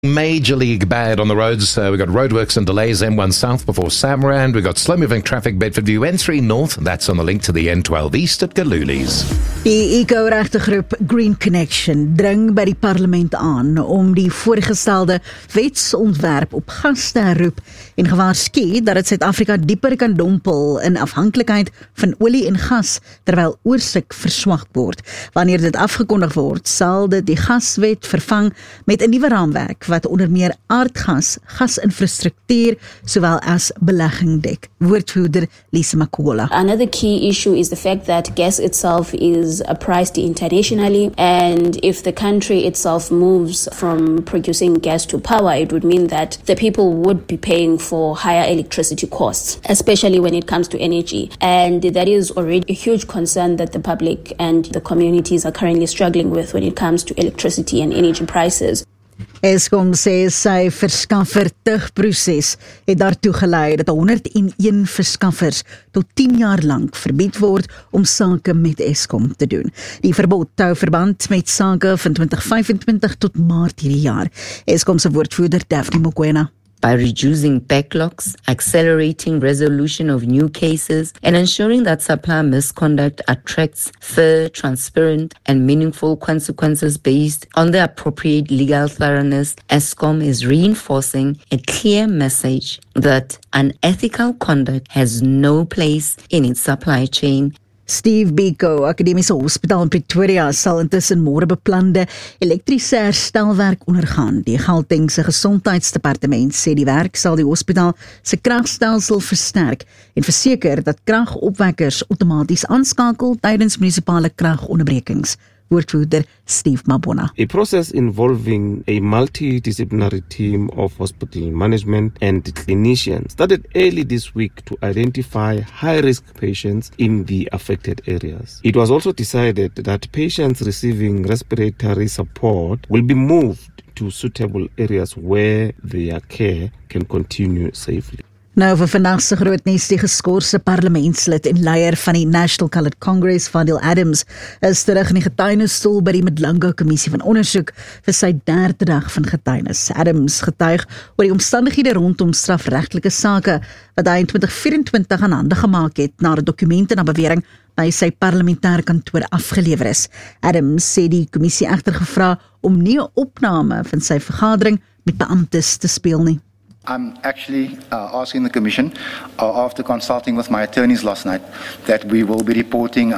Major league bad on the roads. We've got roadworks and delays M1 South before Samrand. We've got slow-moving traffic Bedford View N3 North. That's on the link to the N12 East at Galuli's. Die eco-regtegroep Green Connection dring by die parlement aan om die voorgestelde wetsontwerp op gas te herroep en gewaarsku dat dit Suid-Afrika dieper kan dompel in afhanklikheid van olie en gas terwyl oorsig verswak word. Wanneer dit afgekondig word, sal dit die gaswet vervang met 'n nuwe raamwerk wat onder meer aardgas, gasinfrastruktuur sowel as belegging dek. Woordvoerder Lisa Makola. Another key issue is the fact that gas itself is priced internationally, and if the country itself moves from producing gas to power, it would mean that the people would be paying for higher electricity costs, especially when it comes to energy. And that is already a huge concern that the public and the communities are currently struggling with when it comes to electricity and energy prices. Eskom sê sy verskaffer-tugproses het daartoe gelei dat 101 verskaffers tot 10 jaar lank verbied word om sake met Eskom te doen. Die verbod hou verband met sake van 2025 tot Maart hierdie jaar. Eskom se woordvoerder Daphne Mokoena. By reducing backlogs, accelerating resolution of new cases, and ensuring that supplier misconduct attracts fair, transparent, and meaningful consequences based on the appropriate legal thoroughness, Eskom is reinforcing a clear message that unethical conduct has no place in its supply chain. Steve Biko, Akademiese Hospitaal in Pretoria, sal intussen môre beplande elektriese herstelwerk ondergaan. Die Gautengse Gesondheidsdepartement sê die werk sal die hospitaal se kragstelsel versterk en verseker dat kragopwekkers outomaties aanskakel tydens munisipale kragonderbrekings. Woordvoerder Steve Mabona. A process involving a multidisciplinary team of hospital management and clinicians started early this week to identify high-risk patients in the affected areas. It was also decided that patients receiving respiratory support will be moved to suitable areas where their care can continue safely. Nou vir vandag se groot nuus, die geskorse parlementslid en leier van die National Coloured Congress, Fadil Adams, is terug in die getuienisstoel by die Mdlanga Kommissie van Ondersoek vir sy 3de dag van getuienis. Adams getuig oor die omstandighede rondom strafregtelike sake wat hy in 2024 aan hande gemaak het nadat dokumente na bewering by sy parlementêre kantoor afgelewer is. Adams sê die kommissie egter gevra om nie 'n opname van sy vergadering met beamptes te speel nie. I'm actually asking the Commission, after consulting with my attorneys last night, that we will be reporting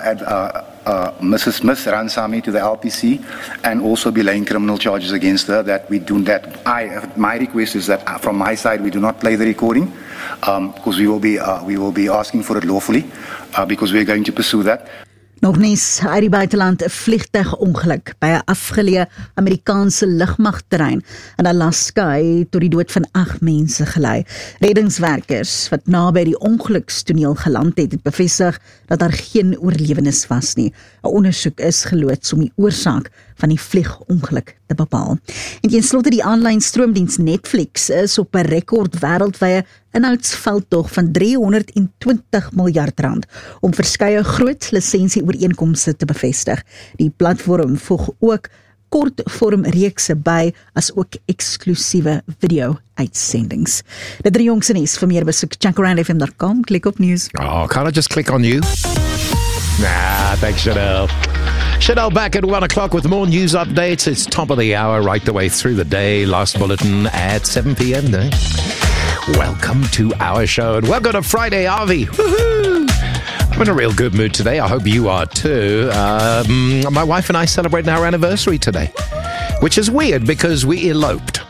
Mrs. Smith Ransami to the LPC and also be laying criminal charges against her. That we do that. My request is that from my side we do not play the recording because we will be asking for it lawfully because we are going to pursue that. Nog nies uit die buiteland, 'n vliegtuigongeluk by 'n afgeleë Amerikaanse lugmagterrein in Alaska het tot die dood van 8 mense gelei. Reddingswerkers wat naby die ongelukstoneel geland het bevestig dat daar geen oorlewendes was nie. 'n Ondersoek is geloods om die oorsaak van die vliegongeluk te bepaal. En tenslotte die aanlyn stroomdiens Netflix is op 'n rekord wêreldwye inhoudsveldtog van 320 miljard rand om verskeie groot lisensieooreenkomste te bevestig. Die platform voeg ook kortvorm reekse by as ook eksklusiewe video-uitsendings. Dit is die jongste nuus. Vir meer besoek checkaroundfm.com, klik op nuus. Oh, can't I just click on you? Nah, thanks, Chanel. Chanel back at 1 o'clock with more news updates. It's top of the hour right the way through the day. Last bulletin at 7 p.m. No? Welcome to our show and welcome to Friday, Avi. Woohoo! I'm in a real good mood today. I hope you are too. My wife and I celebrating our anniversary today, which is weird because we eloped.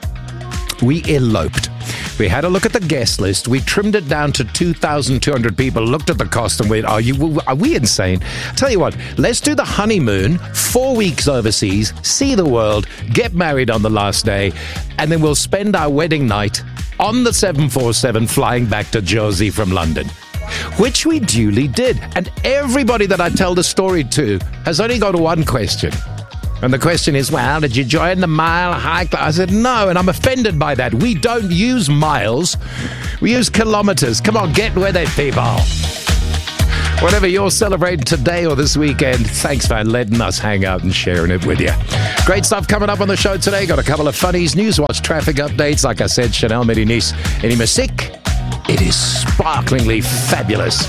We had a look at the guest list. We trimmed it down to 2,200 people, looked at the cost and went, are we insane? Tell you what, let's do the honeymoon, 4 weeks overseas, see the world, get married on the last day, and then we'll spend our wedding night on the 747 flying back to Jersey from London. Which we duly did. And everybody that I tell the story to has only got one question. And the question is, well, did you join the Mile High Club? I said, no, and I'm offended by that. We don't use miles. We use kilometers. Come on, get with it, people. Whatever you're celebrating today or this weekend, thanks for letting us hang out and sharing it with you. Great stuff coming up on the show today. Got a couple of funnies, Newswatch traffic updates. Like I said, Chanel Medinise, Any Music. It is sparklingly fabulous.